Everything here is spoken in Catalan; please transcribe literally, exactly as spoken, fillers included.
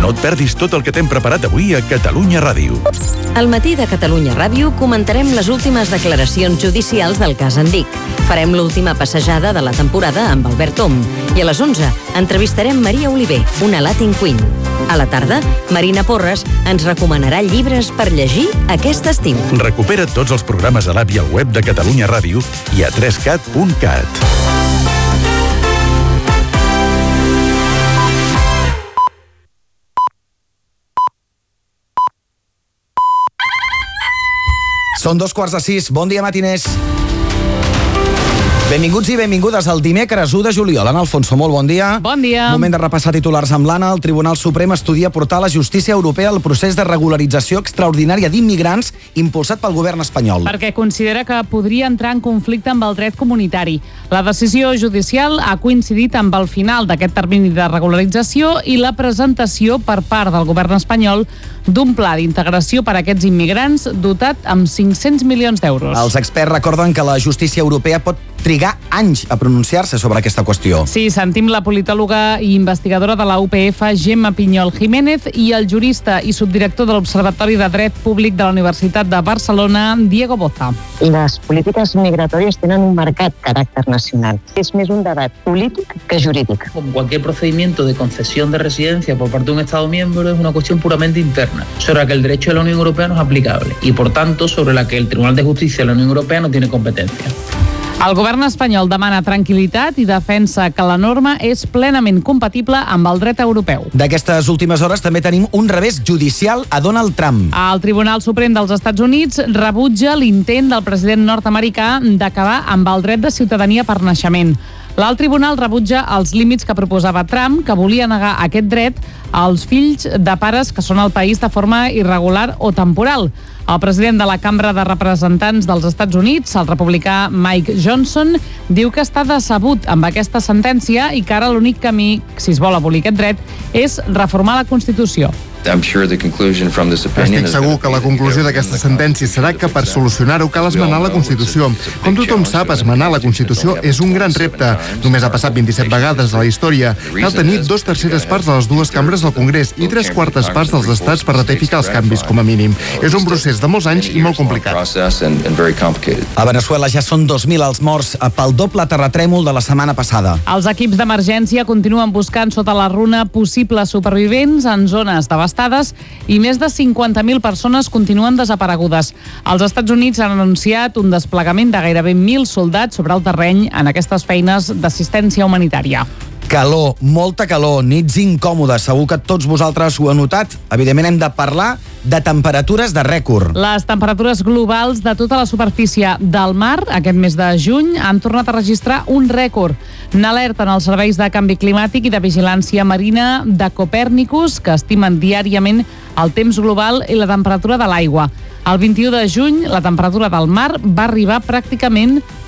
No et perdis tot el que t'hem preparat avui a Catalunya Ràdio. Al matí de Catalunya Ràdio comentarem les últimes declaracions judicials del cas Andic. Farem l'última passejada de la temporada amb Albert Om. I a les onze entrevistarem Maria Oliver, una Latin Queen. A la tarda, Marina Porres ens recomanarà llibres per llegir aquest estiu. Recupera tots els programes a l'app i al web de Catalunya Ràdio i a tres cat punt cat. Són dos quarts de sis. Bon dia, matiners. Benvinguts i benvingudes al dimecres u de juliol. Ana Alfonso, molt bon dia. Bon dia. Moment de repassar titulars amb l'Anna. El Tribunal Suprem estudia portar a la justícia europea el procés de regularització extraordinària d'immigrants impulsat pel govern espanyol. Perquè considera que podria entrar en conflicte amb el dret comunitari. La decisió judicial ha coincidit amb el final d'aquest termini de regularització i la presentació per part del govern espanyol d'un pla d'integració per a aquests immigrants dotat amb cinc-cents milions d'euros. Els experts recorden que la justícia europea pot trigar anys a pronunciar-se sobre aquesta qüestió. Sí, sentim la politòloga i investigadora de la U P F, Gemma Pinyol Jiménez, i el jurista i subdirector de l'Observatori de Dret Públic de la Universitat de Barcelona, Diego Boza. Les polítiques migratòries tenen un marcat caràcter nacional. És més un debat polític que jurídic. Como cualquier procedimiento de concesión de residencia por parte de un Estado miembro, es una cuestión puramente interna, sobre la que el derecho de la Unión Europea no es aplicable y, por tanto, sobre la que el Tribunal de Justicia de la Unión Europea no tiene competencia. El govern espanyol demana tranquil·litat i defensa que la norma és plenament compatible amb el dret europeu. D'aquestes últimes hores també tenim un revés judicial a Donald Trump. El Tribunal Suprem dels Estats Units rebutja l'intent del president nord-americà d'acabar amb el dret de ciutadania per naixement. L'alt tribunal rebutja els límits que proposava Trump, que volia negar aquest dret als fills de pares que són al país de forma irregular o temporal. El president de la Cambra de Representants dels Estats Units, el republicà Mike Johnson, diu que està decebut amb aquesta sentència i que ara l'únic camí, si es vol abolir aquest dret, és reformar la Constitució. Estic segur que la conclusió d'aquesta sentència serà que per solucionar-ho cal esmenar la Constitució. Com tothom sap, esmenar la Constitució és un gran repte. Només ha passat vint-i-set vegades a la història. Cal tenir dos terceres parts de les dues cambres del Congrés i tres quartes parts dels estats per ratificar els canvis, com a mínim. És un procés de molts anys i molt complicat. A Veneçuela ja són dos mil els morts pel doble terratrèmol de la setmana passada. Els equips d'emergència continuen buscant sota la runa possibles supervivents en zones devastades i més de cinquanta mil persones continuen desaparegudes. Els Estats Units han anunciat un desplegament de gairebé mil soldats sobre el terreny en aquestes feines d'assistència humanitària. Calor, molta calor, nits incòmodes. Segur que tots vosaltres ho heu notat. Evidentment hem de parlar de temperatures de rècord. Les temperatures globals de tota la superfície del mar aquest mes de juny han tornat a registrar un rècord. N'alerten els serveis de canvi climàtic i de vigilància marina de Copèrnicus, que estimen diàriament el temps global i la temperatura de l'aigua. El vint-i-u de juny, la temperatura del mar va arribar pràcticament